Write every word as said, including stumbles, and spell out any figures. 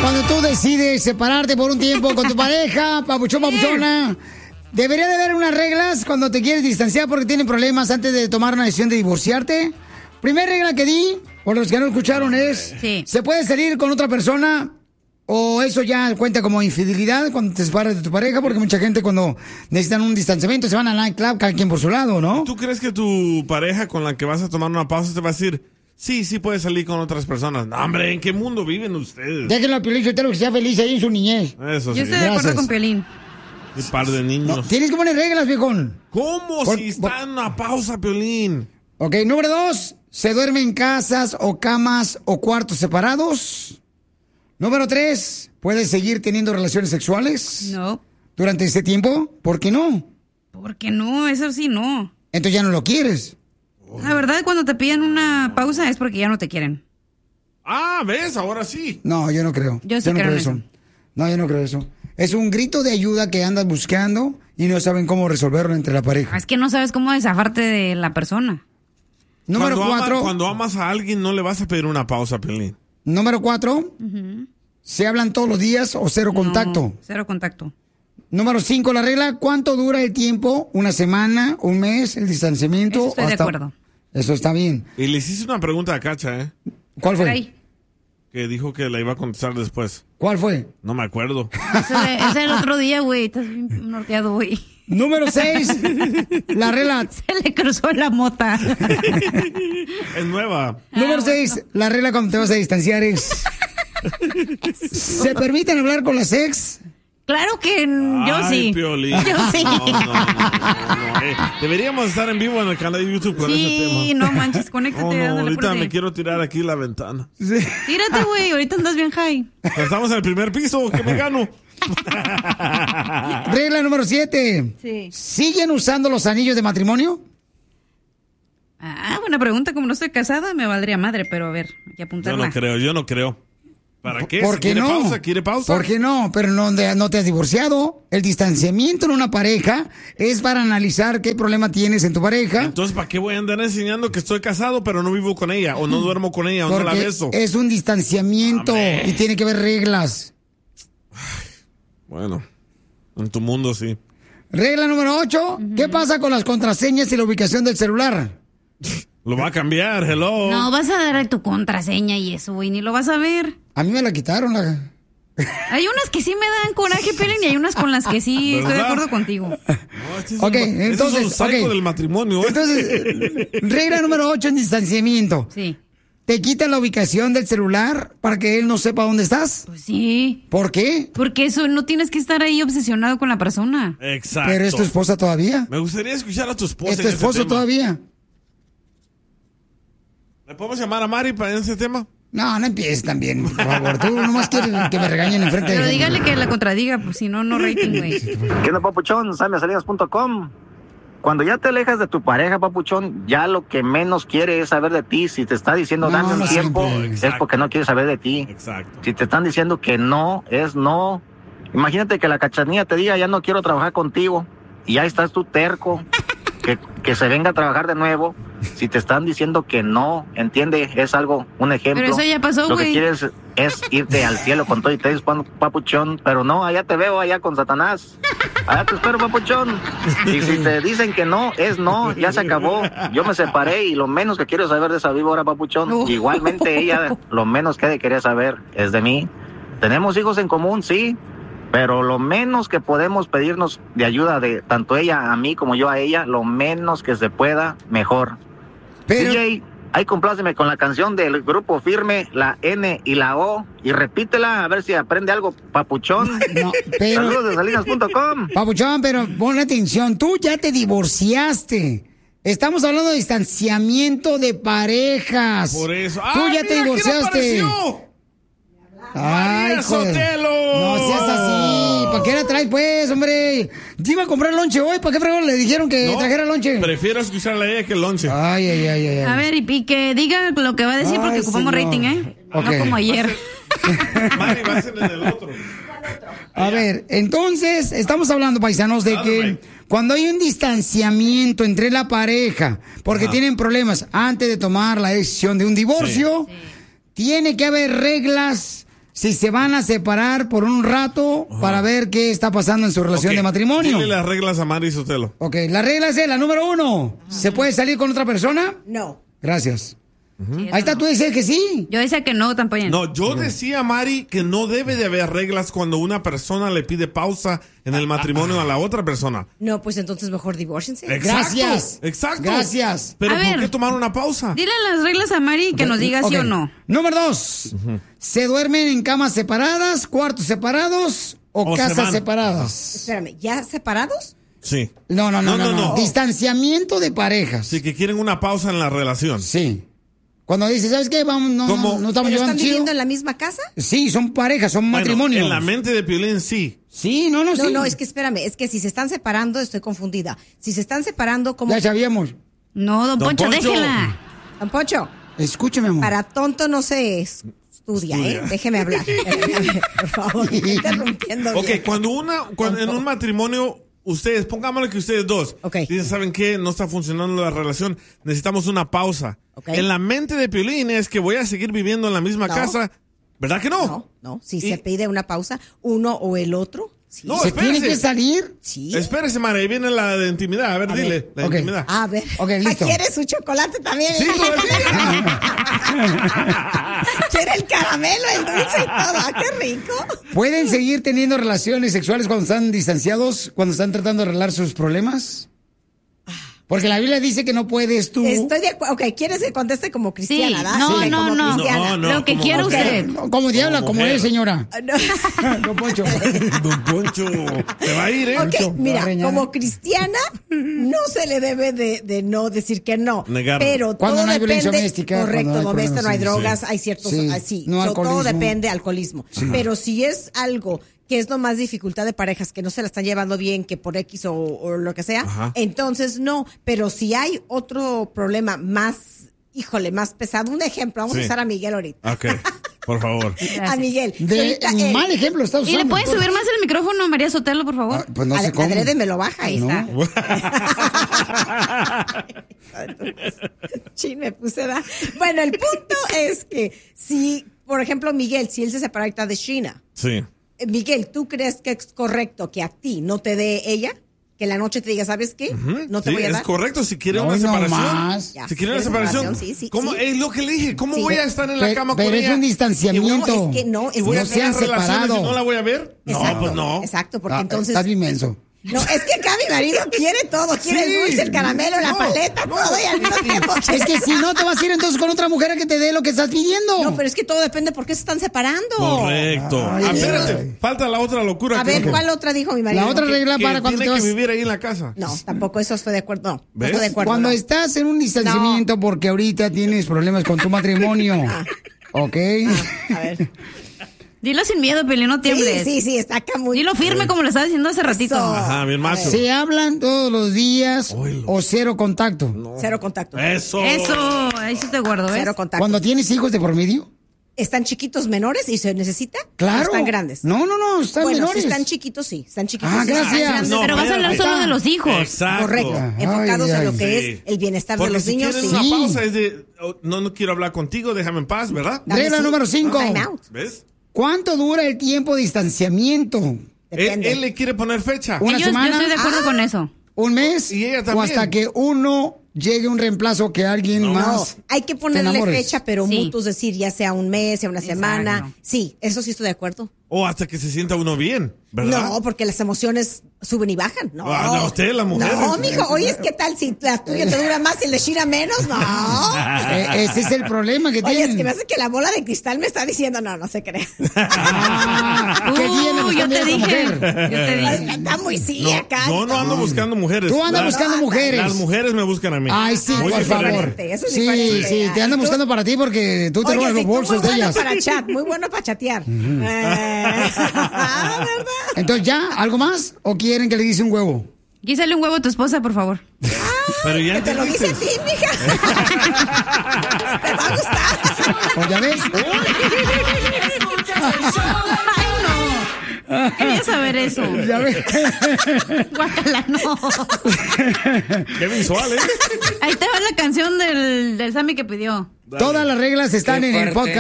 Cuando tú decides separarte por un tiempo con tu pareja, papuchón, papuchona, ¿debería de haber unas reglas cuando te quieres distanciar porque tienen problemas antes de tomar una decisión de divorciarte? Primera regla que di, por los que no escucharon, es... Sí. ¿Se puede salir con otra persona o eso ya cuenta como infidelidad cuando te separas de tu pareja? Porque mucha gente cuando necesitan un distanciamiento se van al nightclub, cada quien por su lado, ¿no? ¿Tú crees que tu pareja con la que vas a tomar una pausa te va a decir... Sí, sí puede salir con otras personas? No, hombre, ¿en qué mundo viven ustedes? Déjenlo a Piolín Sotelo que sea feliz ahí en su niñez. Eso sí. Yo estoy de acuerdo con Piolín. Un par de niños. No, tienes que poner reglas, viejón. ¿Cómo? Por, si está por... en una pausa, Piolín. Ok, número dos. ¿Se duerme en casas o camas o cuartos separados? Número tres. ¿Puedes seguir teniendo relaciones sexuales? No. ¿Durante ese tiempo? ¿Por qué no? Porque no, eso sí no. Entonces ya no lo quieres. La verdad, cuando te piden una pausa es porque ya no te quieren. Ah, ¿ves? Ahora sí. No, yo no creo. Yo sí yo no creo, creo eso. eso. No, yo no creo eso. Es un grito de ayuda que andas buscando y no saben cómo resolverlo entre la pareja. Es que no sabes cómo desafarte de la persona. Número cuando cuatro. Ama, cuando amas a alguien no le vas a pedir una pausa, Piolín. Número cuatro. Uh-huh. ¿Se hablan todos los días o cero no, contacto? Cero contacto. Número cinco, la regla. ¿Cuánto dura el tiempo? ¿Una semana? ¿Un mes? ¿El distanciamiento? Eso estoy hasta... de acuerdo. Eso está bien. Y le hiciste una pregunta a Cacha, ¿eh? ¿Cuál fue? Ay. Que dijo que la iba a contestar después. ¿Cuál fue? No me acuerdo. Ese es el otro día, güey. Estás bien norteado, güey. Número seis, la regla. Se le cruzó la mota. Es nueva. Número ah, seis, bueno. la regla cuando te vas a distanciar es... ¿Se permiten hablar con las ex? Claro que yo Ay, sí. Piolín. Yo sí. No, no, no, no, no, eh. Deberíamos estar en vivo en el canal de YouTube con sí, ese tema. Sí, no manches, conéctate. Oh, no, ándale, ahorita apúrate. me quiero tirar aquí la ventana. Sí. Tírate, güey, ahorita andas bien high. Estamos en el primer piso, ¿qué me gano? Regla número siete. Sí. ¿Siguen usando los anillos de matrimonio? Ah, buena pregunta. Como no estoy casada, me valdría madre, pero a ver, hay que Yo apuntarla. no creo, yo no creo. ¿Para qué? ¿Por ¿Si qué quiere no? pausa? ¿Quiere pausa? ¿Por qué no? Pero no, no te has divorciado. El distanciamiento en una pareja es para analizar qué problema tienes en tu pareja. Entonces, ¿para qué voy a andar enseñando que estoy casado pero no vivo con ella? O no duermo con ella, o Porque no la beso. es un distanciamiento Amén. y tiene que haber reglas. Bueno, en tu mundo sí. Regla número ocho. Uh-huh. ¿Qué pasa con las contraseñas y la ubicación del celular? Lo va a cambiar, hello. No, vas a dar tu contraseña y eso, güey, ni lo vas a ver. A mí me la quitaron. La... Hay unas que sí me dan coraje, Piolín, y hay unas con las que sí ¿verdad? Estoy de acuerdo contigo. No, este es Ok, un, entonces, este es un psycho okay. del matrimonio. ¿eh? Entonces, regla número ocho en distanciamiento. Sí. ¿Te quita la ubicación del celular para que él no sepa dónde estás? Pues sí. ¿Por qué? Porque eso, no tienes que estar ahí obsesionado con la persona. Exacto. Pero es tu esposa todavía. Me gustaría escuchar a tu esposa. Es tu en ese esposo tema. todavía. ¿Le podemos llamar a Mari para ese tema? No, no empieces también, por favor. Tú nomás quieres que me regañen enfrente de Pero gente. dígale que la contradiga, pues si no, no rating, güey. ¿Qué onda, papuchón? Sammy Salinas punto com. Cuando ya te alejas de tu pareja, papuchón, ya lo que menos quiere es saber de ti. Si te está diciendo No, dame un no tiempo, siempre. es porque no quiere saber de ti. Exacto. Si te están diciendo que no, es no. Imagínate que la cachanilla te diga, ya no quiero trabajar contigo, y ya estás tú terco, que, que se venga a trabajar de nuevo. Si te están diciendo que no, entiende, es algo, un ejemplo. Pero eso ya pasó, Lo que güey. quieres es irte al cielo con todo y te papuchón, pero no, allá te veo, allá con Satanás. Allá te espero, papuchón. Y si te dicen que no, es no, ya se acabó. Yo me separé y lo menos que quiero saber de esa víbora, papuchón. Uh. Igualmente ella, lo menos que ha de querer saber es de mí. Tenemos hijos en común, sí, pero lo menos que podemos pedirnos de ayuda de tanto ella a mí como yo a ella, lo menos que se pueda, mejor. Pero... D J, ahí compláceme con la canción del Grupo Firme, la N y la O, y repítela a ver si aprende algo, papuchón. No, pero... Saludos de Salinas punto com. Papuchón, pero ponle atención. Tú ya te divorciaste. Estamos hablando de distanciamiento de parejas. Por eso. Tú ¡Ay, ya te mira quién divorciaste. apareció! Ay, ¡María joder. Sotelo! No seas así. ¿Para qué la traes, pues, hombre? Yo iba a comprar lonche hoy. ¿Para qué fregón le dijeron que No, trajera lonche? Prefiero escucharle a ella que el lonche. Ay, ay, ay, ay. A ver, y, y que diga lo que va a decir porque Ay, ocupamos señor. rating, ¿eh? Ok. No como ayer. Mari va a ser en el otro. A ver, entonces, estamos hablando, paisanos, de Dale, que güey. cuando hay un distanciamiento entre la pareja, porque Ajá. tienen problemas antes de tomar la decisión de un divorcio, Sí. tiene que haber reglas si se van a separar por un rato uh-huh. para ver qué está pasando en su relación okay. de matrimonio. Dile las reglas a Mari Sotelo. Ok, la regla es la número uno. Uh-huh. ¿Se puede salir con otra persona? No. Gracias. Uh-huh. Sí, ahí está, no. Tú dices que sí. Yo decía que no, tampoco. No, yo decía, Mari, que no debe de haber reglas cuando una persona le pide pausa en el matrimonio a la otra persona. No, pues entonces mejor divórciense. Gracias. Exacto. Gracias. Pero a ¿por ver, qué tomar una pausa? Dile las reglas a Mari y que nos diga okay. sí o no. Número dos. Uh-huh. ¿Se duermen en camas separadas, cuartos separados o, o casas se separadas? Espérame, ¿ya separados? Sí. No, no, no, no, no, no. no. Distanciamiento de parejas. Sí, que quieren una pausa en la relación. Sí. Cuando dice, ¿sabes qué? Vamos, no, no, no estamos ¿Pero llevando están viviendo chido? en la misma casa? Sí, son parejas, son bueno, matrimonios. En la mente de Piolín, sí. Sí, no, no, no sí. No, no, es que espérame, es que si se están separando, estoy confundida. Si se están separando, ¿cómo? Ya sabíamos. No, don, don Poncho, Poncho, déjela. Don Poncho. Escúchame, amor. Para tonto no se estudia, estudia. ¿eh? Déjeme hablar. Por favor, me estoy interrumpiendo. Ok, bien. cuando una, cuando en un matrimonio... Ustedes, pongámosle que ustedes dos okay. dicen, ¿saben qué? No está funcionando la relación, necesitamos una pausa. Okay. En la mente de Piolín es que voy a seguir viviendo en la misma no. casa, ¿verdad que no? No, no, si ¿Y? se pide una pausa, uno o el otro. Sí. No, ¿Se espérese. tiene que salir? Sí. Espérese, Mara, ahí viene la de intimidad. A ver, a dile, ver. la okay. intimidad. A ver, okay, listo. ¿quiere su chocolate también? Sí, pues, sí. ¿Quiere el caramelo, el dulce y todo? ¿Ah, qué rico? ¿Pueden seguir teniendo relaciones sexuales cuando están distanciados, cuando están tratando de arreglar sus problemas? Porque la Biblia dice que no puedes tú. Estoy de acuerdo. Ok, ¿quieres que conteste como cristiana, sí. ¿verdad? No, sí, no, como no. Cristiana. no, no. Lo que quiera usted. No, como diabla, como, como es, señora. No. Don Poncho. Don Poncho. Te va a ir, ¿eh? Ok, Poncho. mira, como cristiana, no se le debe de, de no decir que no. Negar. Pero cuando todo no hay depende. violencia doméstica. Correcto, no hay doméstico, no hay sí, drogas, sí. hay ciertos. Sí, así. no so, todo alcoholismo. depende, alcoholismo. Sí. Pero si es algo que es nomás dificultad de parejas, que no se la están llevando bien, que por X o, o lo que sea, ajá. entonces no. Pero si hay otro problema más, híjole, más pesado, un ejemplo, vamos sí. a usar a Miguel ahorita. Ok, por favor. A Miguel. De ahorita, eh, mal ejemplo está usando. ¿Y le pueden subir más el micrófono a María Sotelo, por favor? Ah, pues no sé cómo. Adrede me lo baja, ahí no. está. Sí, me puse da. Bueno, el punto es que si, por ejemplo, Miguel, si él se separa ahorita de Sheena. Sí. Miguel, ¿tú crees que es correcto que a ti no te dé ella? Que en la noche te diga, ¿sabes qué? Uh-huh. No te sí, voy a dar. es correcto, si quiere no, una no separación. Más. Si quiere una separación. Sí, sí, ¿Cómo? sí. Es lo que le dije. ¿Cómo Sí. voy a estar en la Pe- cama pero con es ella? un distanciamiento. No, es que no, es ¿Y voy que a no tener sean relaciones separados. y no la voy a ver? Exacto, No, pues no. Exacto, porque Ah, entonces... Estás inmenso. No, es que acá mi marido quiere todo, quiere Sí. el dulce, el caramelo, la No, paleta, no. todo y al mismo tiempo. Es que si no te vas a ir entonces con otra mujer a que te dé lo que estás pidiendo. No, pero es que todo depende por qué se están separando. Correcto. Ay, Ah, ay, espérate, ay. falta la otra locura. A que ver, dijo. ¿cuál otra dijo mi marido? La otra Que- regla Que para cuando te tiene vas... que vivir ahí en la casa. No, tampoco eso estoy de acuerdo. No, no ¿Ves? estoy de acuerdo. Cuando no. estás en un distanciamiento porque ahorita tienes problemas con tu matrimonio. ¿Ok? A ver. Dilo sin miedo, Piolín, no tiembles. Sí, sí, sí, está acá muy... Dilo firme como lo estaba diciendo hace ratito. Eso. Ajá, bien macho. ¿Se hablan todos los días Oilo. o cero contacto? No. Cero contacto. Eso. Eso, ahí sí te guardo, ¿ves? Cero contacto. Cuando tienes hijos de por medio. ¿Están chiquitos menores y se necesita? Claro. ¿O están grandes? No, no, no, están bueno, menores. si están chiquitos, sí. Están chiquitos. Ah, sí, gracias. están grandes. No, Pero vas a hablar espérate. solo de los hijos. Exacto. Correcto. Ay, Enfocados ay, en lo que sí. es el bienestar Porque de los si niños. quieren Sí. una Sí. pausa es de, oh, no, no quiero hablar contigo, déjame en paz, ¿verdad? Dale, Regla sí. número cinco. Time out. ¿Ves? ¿Cuánto dura el tiempo de distanciamiento? Él, Depende. él le quiere poner fecha. Una Yo, yo semana. estoy de acuerdo Ah. con eso. ¿Un mes? Y ella O también. hasta que uno llegue a un reemplazo que alguien No. No, más. hay que te ponerle enamores. fecha, pero Sí. mutuos decir, ya sea un mes, sea una Exacto. semana. Sí, eso sí estoy de acuerdo. O hasta que se sienta uno bien, ¿verdad? No, porque las emociones suben y bajan. No, Ah, no, usted, las mujeres. No, mijo, oye, ¿qué tal si la tuya te dura más y el de Shira menos? No. Eh, ese es el problema que Oye, tienen. es que me hace que la bola de cristal me está diciendo, no, no se cree. Ah, ¿qué tiene Uh, yo te buscando dije. mujer? Yo te Está, dije. está muy sí No, acá. no, no ando buscando mujeres. Tú andas Las- buscando mujeres. Las mujeres me buscan a mí. Ay, sí, Muy por diferente. favor. diferente, eso es Sí, diferente. sí, te andan ¿Y tú? buscando para ti porque tú te Oye, robas sí, los tú bolsos muy de bueno ellas. para chat, muy bueno para chatear. Eh, ¿verdad? Entonces, ¿ya? ¿Algo más? ¿O quieren que le dice un huevo? Quísale un huevo a tu esposa, por favor. Pero ya Que te lo dice a entendiste. ti, mija. Te va a gustar. Pues ya ves. Ay, no. Quería saber eso. Ya ves. Guácala, no. Qué visual, ¿eh? Ahí te va la canción del, del Sammy que pidió. Todas las reglas están Qué en el fuerte. podcast.